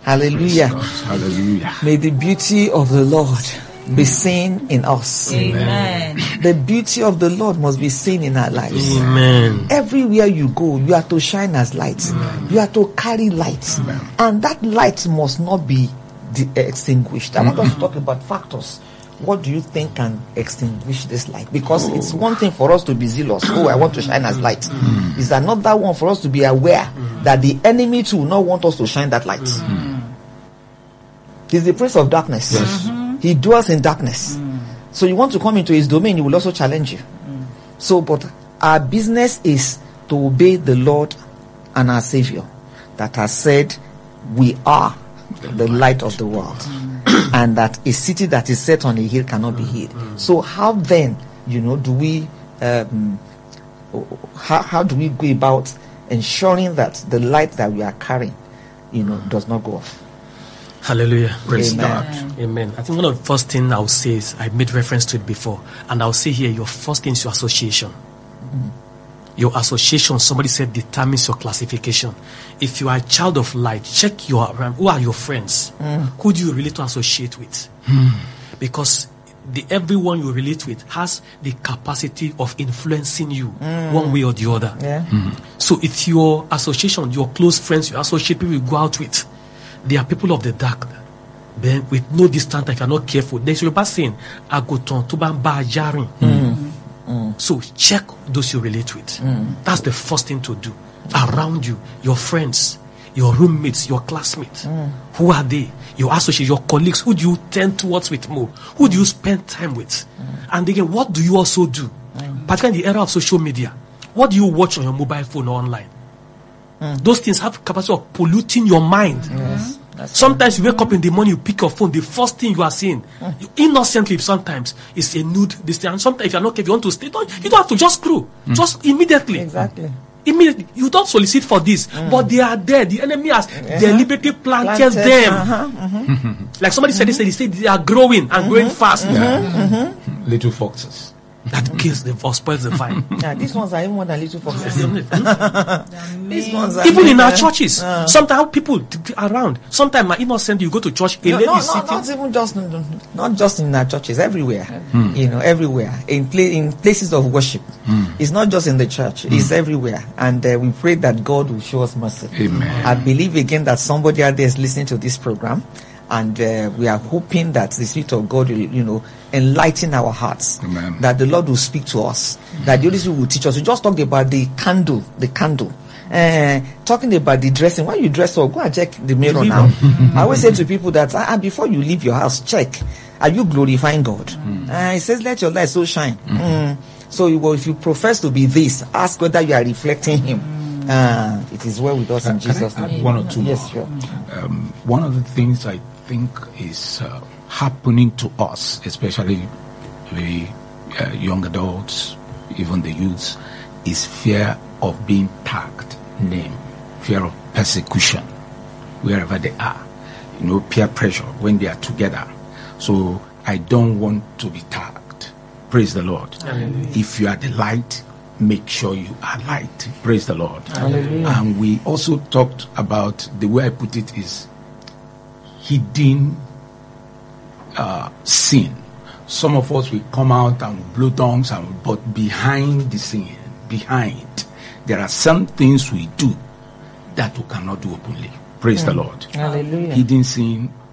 Hallelujah. Hallelujah. May the beauty of the Lord be seen in us. Amen. The beauty of the Lord must be seen in our lives. Amen. Everywhere you go, you are to shine as light. You are to carry light. And that light must not be extinguished. I want us to talk about factors. What do you think can extinguish this light? Because it's one thing for us to be zealous. Oh, I want to shine as light. It's another one for us to be aware that the enemy too will not want us to shine that light. He's the prince of darkness. Yes. He dwells in darkness. So you want to come into his domain, he will also challenge you. So, but our business is to obey the Lord and our Savior that has said we are the light of the world. And that a city that is set on a hill cannot be hid. So how then, do we, how do we go about ensuring that the light that we are carrying, does not go off? Hallelujah. Praise Amen. God. Amen. I think one of the first things I'll say is, I made reference to it before, and I'll say here, your first thing is your association. Your association, somebody said, determines your classification. If you are a child of light, check who are your friends? Who do you relate to associate with? Because everyone you relate with has the capacity of influencing you one way or the other. Yeah. So if your association, your close friends, your associate people you go out with, they are people of the dark, then with no distance, if you are not careful, there's a Yoruba saying, "Agoton to ban ba jarin." So check those you relate with. That's the first thing to do. Around you, your friends, your roommates, your classmates. Who are they? Your associates, your colleagues. Who do you tend towards with more? Who do you spend time with? And again, what do you also do? Particularly in the era of social media, what do you watch on your mobile phone or online? Those things have capacity of polluting your mind. Yes. Sometimes you wake up in the morning, you pick your phone, the first thing you are seeing, you innocently sometimes, is a nude. And sometimes if you are not careful, you want to stay, you don't have to just screw. Just immediately. Exactly. Immediately. You don't solicit for this, but they are there. The enemy has deliberately planted them. Like somebody said, he said they are growing and growing fast. Little foxes. That kills the or spoils the vine. Yeah, these ones are even more than little foxes. These ones are Even in our churches, sometimes people around. Sometimes my innocent, you go to church, a lady sitting. Not even just, not just in our churches, everywhere. Everywhere in places of worship. It's not just in the church; it's everywhere. And we pray that God will show us mercy. Amen. I believe again that somebody out there is listening to this program, and we are hoping that the Spirit of God will, enlighten our hearts. Amen. That the Lord will speak to us. That the Holy Spirit will teach us. We just talked about the candle. Talking about the dressing. When you dress up, go and check the mirror now. I always say to people that before you leave your house, check. Are you glorifying God? It says, let your light so shine. So if you profess to be this, ask whether you are reflecting Him. It is well with us in Jesus' Can I add name. one or two more? Yes, sure. One of the things I think is happening to us, especially the young adults, even the youths, is fear of being tagged, name, fear of persecution, wherever they are. Peer pressure when they are together. So I don't want to be tagged. Praise the Lord. Hallelujah. If you are the light, make sure you are light. Praise the Lord. Hallelujah. And we also talked about, the way I put it is hidden sin. Some of us will come out and blow tongues, but behind the scene, there are some things we do that we cannot do openly. Praise the Lord. Hallelujah. Hidden sin